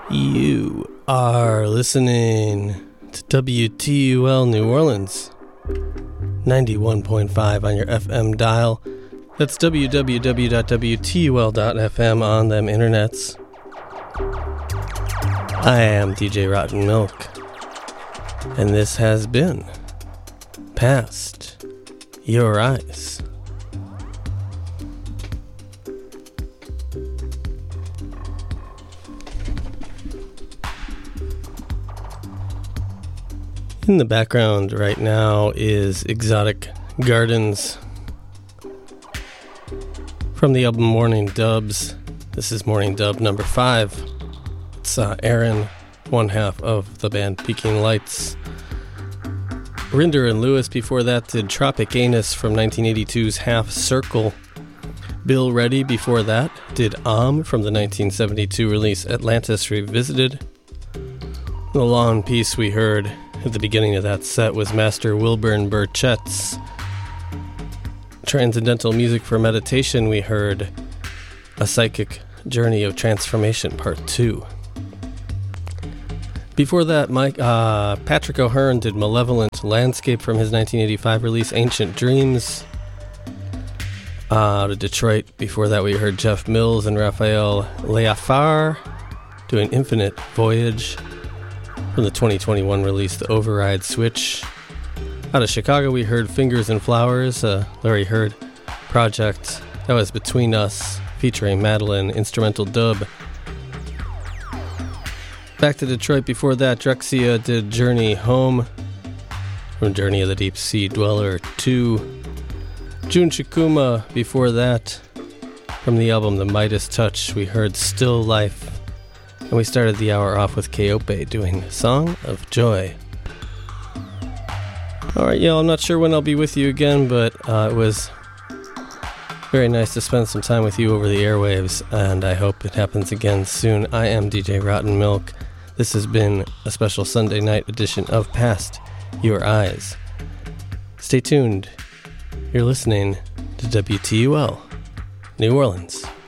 You are listening to WTUL New Orleans, 91.5 on your FM dial. That's www.wtul.fm on them internets. I am DJ Rotten Milk, and this has been Past Your Eyes. In the background right now is Exotic Gardens from the album Morning Dubs. This is Morning Dub number 5. It's Aaron, one half of the band Peking Lights. Rinder and Lewis before that did Tropic Anus from 1982's Half Circle. Bill Reddy before that did from the 1972 release Atlantis Revisited. The long piece we heard at the beginning of that set was Master Wilburn Burchett's Transcendental Music for Meditation. We heard A Psychic Journey of Transformation Part 2. Before that, Patrick O'Hearn did Malevolent Landscape from his 1985 release Ancient Dreams. Out of Detroit, before that we heard Jeff Mills and Raphael Leafar doing Infinite Voyage from the 2021 release The Override Switch. Out of Chicago we heard Fingers and Flowers, Larry Heard project. That was Between Us featuring Madeline, instrumental dub. Back to Detroit before that, Drexcia did Journey Home from Journey of the Deep Sea Dweller 2. Jun Chikuma before that, from the album The Midas Touch, we heard Still Life. And we started the hour off with Keope doing Song of Joy. Alright, y'all, I'm not sure when I'll be with you again, but it was very nice to spend some time with you over the airwaves, and I hope it happens again soon. I am DJ Rotten Milk. This has been a special Sunday night edition of Past Your Eyes. Stay tuned. You're listening to WTUL, New Orleans.